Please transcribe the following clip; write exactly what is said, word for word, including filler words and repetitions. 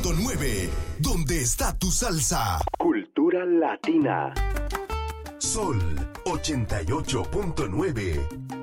punto nueve, donde está tu salsa. Cultura latina. Sol ochenta y ocho punto nueve.